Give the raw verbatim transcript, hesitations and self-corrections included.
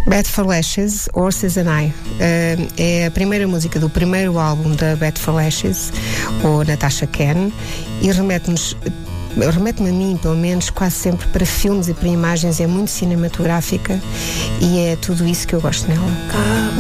Bad for Lashes, Horses and I. Uh, é a primeira música do primeiro álbum da Bad for Lashes, ou Natasha Ken, e remete-nos, remete-me a mim, pelo menos, quase sempre para filmes e para imagens. É muito cinematográfica e é tudo isso que eu gosto nela.